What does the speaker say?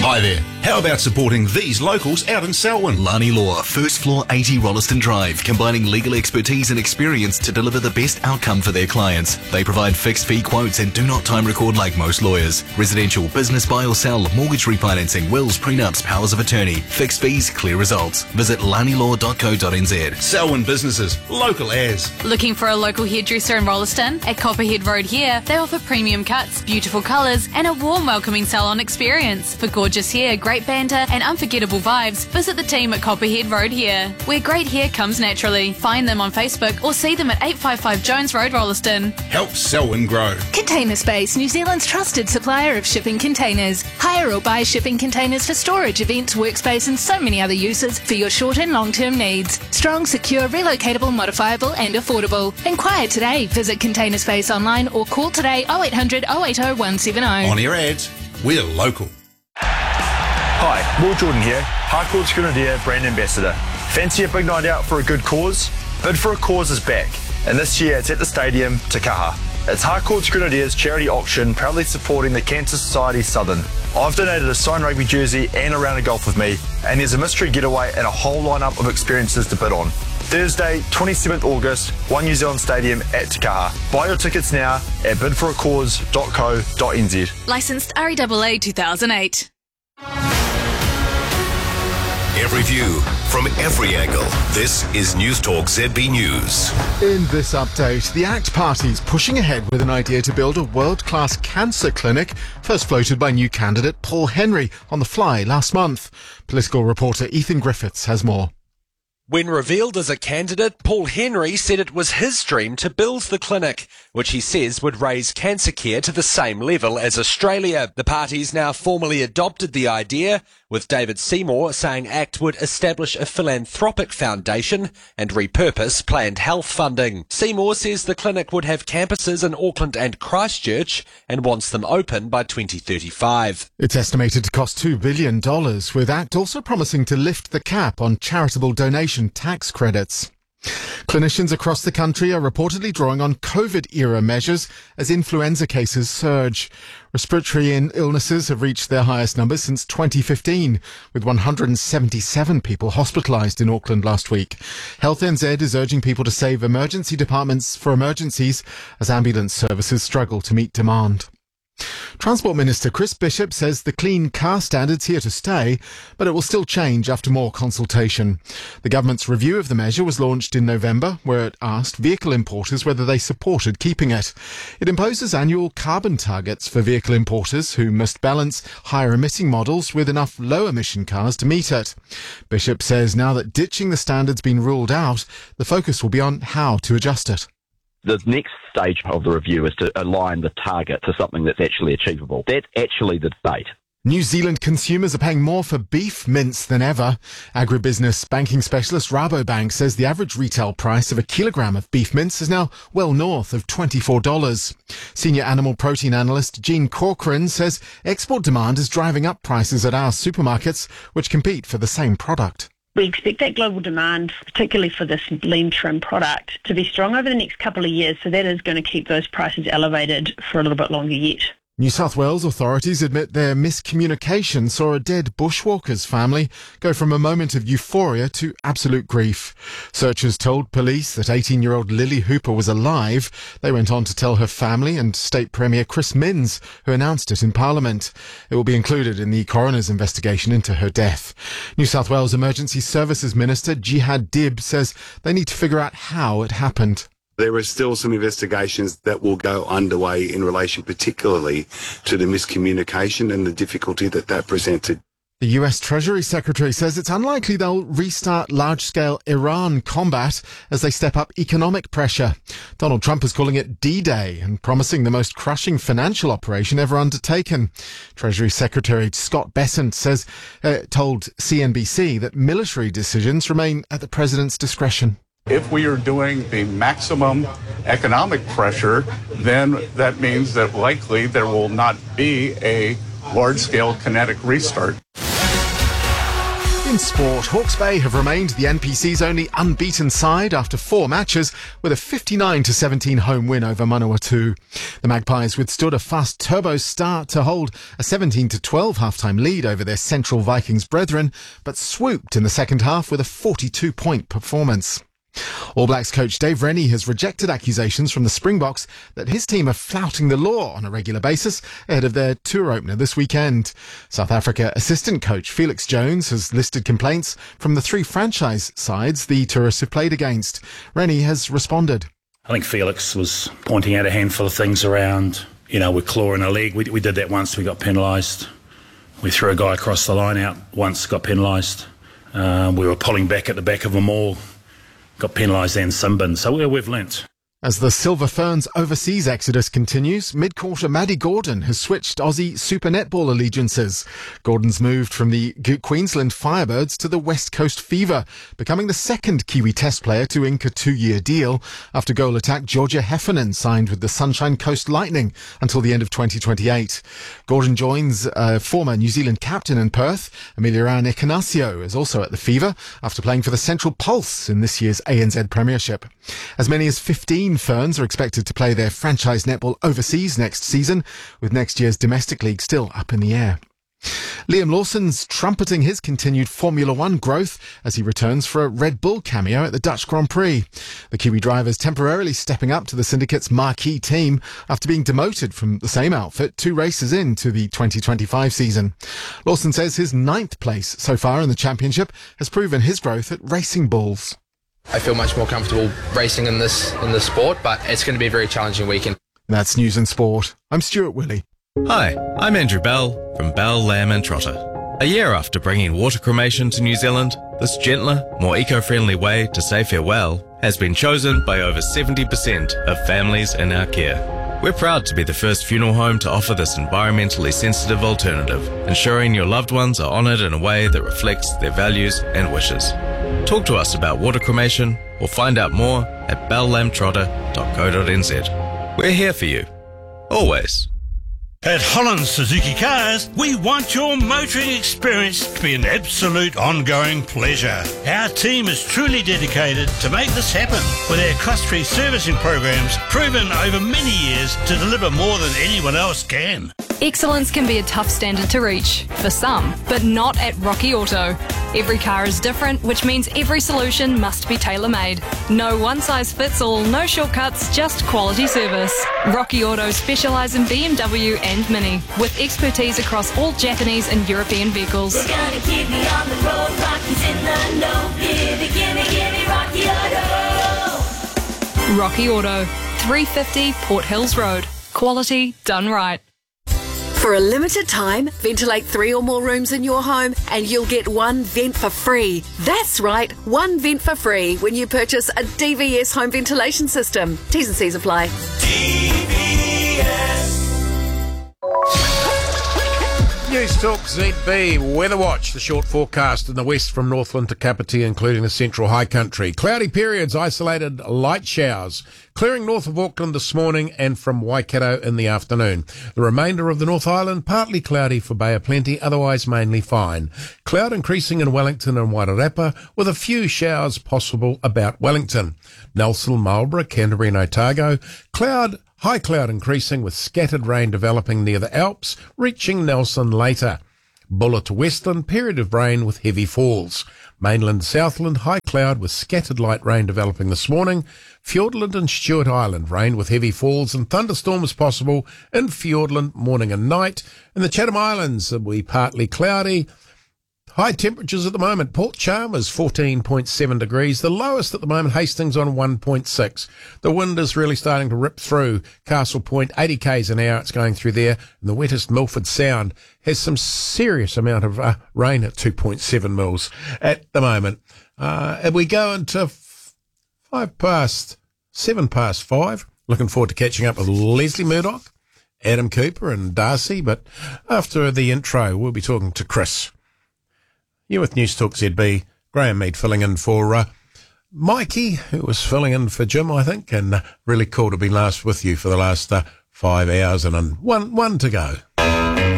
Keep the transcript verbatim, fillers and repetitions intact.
Hi there. How about supporting these locals out in Selwyn? Lani Law, first floor eighty Rolleston Drive, combining legal expertise and experience to deliver the best outcome for their clients. They provide fixed fee quotes and do not time record like most lawyers. Residential, business buy or sell, mortgage refinancing, wills, prenups, powers of attorney, fixed fees, clear results. Visit lani law dot co dot n z. Selwyn businesses, local as. Looking for a local hairdresser in Rolleston? At Copperhead Road here, they offer premium cuts, beautiful colours and a warm welcoming salon experience. For gorgeous hair, great banter and unforgettable vibes, visit the team at Copperhead Road here, where great hair comes naturally. Find them on Facebook or see them at eight fifty-five Jones Road, Rolleston. Help Selwyn grow. Container Space, New Zealand's trusted supplier of shipping containers. Hire or buy shipping containers for storage, events, workspace and so many other uses for your short and long-term needs. Strong, secure, relocatable, modifiable and affordable. Inquire today. Visit Container Space online or call today oh eight hundred, oh eight oh, one seven oh. On your ads, we're local. Hi, Will Jordan here, Harcourt's Grenadier Brand Ambassador. Fancy a big night out for a good cause? Bid for a Cause is back, and this year it's at the stadium, Te Kaha. It's Harcourt's Grenadiers charity auction, proudly supporting the Cancer Society Southern. I've donated a signed rugby jersey and a round of golf with me, and there's a mystery getaway and a whole lineup of experiences to bid on. Thursday, twenty-seventh August, One New Zealand Stadium at Te Kaha. Buy your tickets now at bid for a cause dot co dot n z. Licensed R E A A two thousand eight. Every view from every angle. This is News Talk Z B News. In this update, the ACT Party's pushing ahead with an idea to build a world-class cancer clinic, first floated by new candidate Paul Henry on The Fly last month. Political reporter Ethan Griffiths has more. When revealed as a candidate, Paul Henry said it was his dream to build the clinic, which he says would raise cancer care to the same level as Australia. The party's now formally adopted the idea, with David Seymour saying ACT would establish a philanthropic foundation and repurpose planned health funding. Seymour says the clinic would have campuses in Auckland and Christchurch and wants them open by twenty thirty-five. It's estimated to cost two billion dollars, with ACT also promising to lift the cap on charitable donation tax credits. Clinicians across the country are reportedly drawing on COVID-era measures as influenza cases surge. Respiratory illnesses have reached their highest numbers since twenty fifteen, with one hundred seventy-seven people hospitalised in Auckland last week. Health N Z is urging people to save emergency departments for emergencies as ambulance services struggle to meet demand. Transport Minister Chris Bishop says the clean car standard's here to stay, but it will still change after more consultation. The government's review of the measure was launched in November, where it asked vehicle importers whether they supported keeping it. It imposes annual carbon targets for vehicle importers who must balance higher emitting models with enough low emission cars to meet it. Bishop says now that ditching the standard's been ruled out, the focus will be on how to adjust it. The next stage of the review is to align the target to something that's actually achievable. That's actually the debate. New Zealand consumers are paying more for beef mince than ever. Agribusiness banking specialist Rabobank says the average retail price of a kilogram of beef mince is now well north of twenty-four dollars. Senior animal protein analyst Jean Corcoran says export demand is driving up prices at our supermarkets, which compete for the same product. We expect that global demand, particularly for this lean trim product, to be strong over the next couple of years, so that is going to keep those prices elevated for a little bit longer yet. New South Wales authorities admit their miscommunication saw a dead bushwalker's family go from a moment of euphoria to absolute grief. Searchers told police that eighteen-year-old Lily Hooper was alive. They went on to tell her family and State Premier Chris Minns, who announced it in Parliament. It will be included in the coroner's investigation into her death. New South Wales Emergency Services Minister Jihad Dib says they need to figure out how it happened. There are still some investigations that will go underway in relation particularly to the miscommunication and the difficulty that that presented. The U S Treasury Secretary says it's unlikely they'll restart large-scale Iran combat as they step up economic pressure. Donald Trump is calling it D-Day and promising the most crushing financial operation ever undertaken. Treasury Secretary Scott Bessent says, uh, told C N B C that military decisions remain at the president's discretion. If we are doing the maximum economic pressure, then that means that likely there will not be a large-scale kinetic restart. In sport, Hawke's Bay have remained the N P C's only unbeaten side after four matches with a fifty-nine to seventeen home win over Manawatu. The Magpies withstood a fast turbo start to hold a seventeen to twelve halftime lead over their Central Vikings brethren, but swooped in the second half with a forty-two point performance. All Blacks coach Dave Rennie has rejected accusations from the Springboks that his team are flouting the law on a regular basis ahead of their tour opener this weekend. South Africa assistant coach Felix Jones has listed complaints from the three franchise sides the tourists have played against. Rennie has responded. I think Felix was pointing out a handful of things around, you know, with claw in a leg. We, we did that once, we got penalised. We threw a guy across the line out once, got penalised. Um, we were pulling back at the back of them all. Got penalised and sin-bin, so we've learnt. As the Silver Ferns overseas exodus continues, mid-quarter Maddie Gordon has switched Aussie Super Netball allegiances. Gordon's moved from the Queensland Firebirds to the West Coast Fever, becoming the second Kiwi Test player to ink a two-year deal after goal attack Georgia Heffernan signed with the Sunshine Coast Lightning until the end of twenty twenty-eight. Gordon joins uh, former New Zealand captain in Perth, Emiliano Ecanacio, is also at the Fever after playing for the Central Pulse in this year's A N Z Premiership. As many as fifteen Ferns are expected to play their franchise netball overseas next season, with next year's domestic league still up in the air. Liam Lawson's trumpeting his continued Formula One growth as he returns for a Red Bull cameo at the Dutch Grand Prix. The Kiwi driver's temporarily stepping up to the syndicate's marquee team after being demoted from the same outfit two races into the twenty twenty-five season. Lawson says his ninth place so far in the championship has proven his growth at Racing Bulls. I feel much more comfortable racing in this in this sport, but it's going to be a very challenging weekend. That's News and Sport. I'm Stuart Willey. Hi, I'm Andrew Bell from Bell, Lamb and Trotter. A year after bringing water cremation to New Zealand, this gentler, more eco-friendly way to say farewell has been chosen by over seventy percent of families in our care. We're proud to be the first funeral home to offer this environmentally sensitive alternative, ensuring your loved ones are honoured in a way that reflects their values and wishes. Talk to us about water cremation or find out more at bell lamb trotter dot co dot n z. We're here for you. Always. At Holland Suzuki Cars, we want your motoring experience to be an absolute ongoing pleasure. Our team is truly dedicated to make this happen, with our cost-free servicing programs proven over many years to deliver more than anyone else can. Excellence can be a tough standard to reach, for some, but not at Rocky Auto. Every car is different, which means every solution must be tailor-made. No one-size-fits-all, no shortcuts, just quality service. Rocky Auto specialise in B M W and Mini, with expertise across all Japanese and European vehicles. We're gonna keep me on the road, Rocky's in the know. Gimme, gimme, gimme Rocky Auto. Rocky Auto, three fifty Port Hills Road. Quality done right. For a limited time, ventilate three or more rooms in your home and you'll get one vent for free. That's right, one vent for free when you purchase a D V S home ventilation system. T's and C's apply. D V S. News Talk Z B Weather Watch, the short forecast in the west from Northland to Kapiti, including the central high country. Cloudy periods, isolated light showers, clearing north of Auckland this morning and from Waikato in the afternoon. The remainder of the North Island, partly cloudy for Bay of Plenty, otherwise mainly fine. Cloud increasing in Wellington and Wairarapa, with a few showers possible about Wellington. Nelson, Marlborough, Canterbury and Otago, cloud high cloud increasing with scattered rain developing near the Alps, reaching Nelson later. Bulla to Westland, period of rain with heavy falls. Mainland Southland, high cloud with scattered light rain developing this morning. Fiordland and Stewart Island, rain with heavy falls and thunderstorms possible in Fiordland morning and night. In the Chatham Islands, it'll be partly cloudy. High temperatures at the moment. Port Chalmers, fourteen point seven degrees. The lowest at the moment, Hastings on one point six. The wind is really starting to rip through Castle Point, eighty k's an hour it's going through there. And the wettest Milford Sound has some serious amount of uh, rain at two point seven mils at the moment. Uh, and we go into five past, seven past five. Looking forward to catching up with Leslie Murdoch, Adam Cooper and Darcy. But after the intro, we'll be talking to Chris. You're with News Talk Z B. Graham Mead filling in for uh, Mikey, who was filling in for Jim, I think, and uh, really cool to be last with you for the last uh, five hours and um, one one to go.